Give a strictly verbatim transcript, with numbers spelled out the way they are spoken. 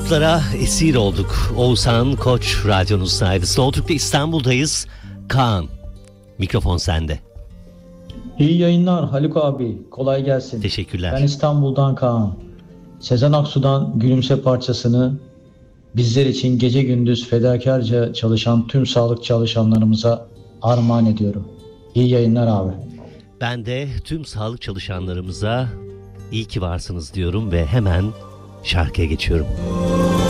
bulutlara esir olduk. Oğuzhan Koç radyonuzdaydı. Slow Türk'te İstanbul'dayız. Kaan, mikrofon sende. İyi yayınlar Haluk abi. Kolay gelsin. Teşekkürler. Ben İstanbul'dan Kaan. Sezen Aksu'dan Gülümse parçasını bizler için gece gündüz fedakarca çalışan tüm sağlık çalışanlarımıza armağan ediyorum. İyi yayınlar abi. Ben de tüm sağlık çalışanlarımıza iyi ki varsınız diyorum ve hemen şarkıya geçiyorum.